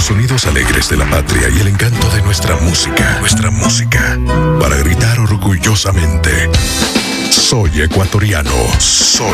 Los sonidos alegres de la patria y el encanto de nuestra música. Para gritar orgullosamente: soy ecuatoriano, soy